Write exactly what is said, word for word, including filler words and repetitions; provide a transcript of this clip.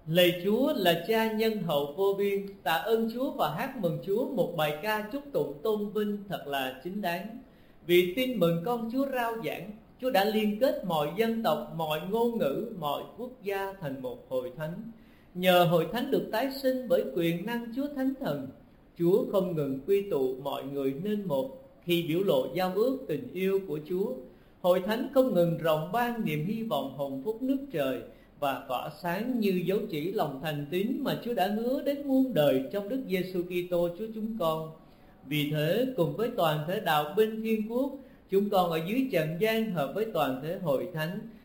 Lạy Chúa là Cha nhân hậu vô biên, tạ ơn Chúa và hát mừng Chúa một bài ca chúc tụng tôn vinh thật là chính đáng. Vì tin mừng con Chúa rao giảng, Chúa đã liên kết mọi dân tộc, mọi ngôn ngữ, mọi quốc gia thành một hội thánh. Nhờ hội thánh được tái sinh bởi quyền năng Chúa Thánh Thần, Chúa không ngừng quy tụ mọi người nên một khi biểu lộ giao ước tình yêu của Chúa. Hội thánh không ngừng rộng ban niềm hy vọng hồng phúc nước trời và tỏa sáng như dấu chỉ lòng thành tín mà Chúa đã hứa đến muôn đời trong Đức Giêsu Kitô Chúa chúng con. Vì thế cùng với toàn thể đạo binh Thiên Quốc, chúng con ở dưới trần gian hợp với toàn thể hội thánh